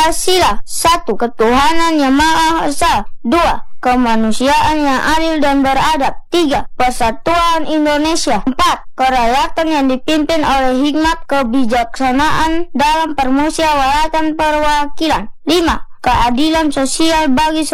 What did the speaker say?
Pancasila. 1. Ketuhanan yang Maha Esa. 2. Kemanusiaan yang adil dan beradab. 3. Persatuan Indonesia. 4. Kerakyatan yang dipimpin oleh hikmat kebijaksanaan dalam permusyawaratan perwakilan. 5. Keadilan sosial bagi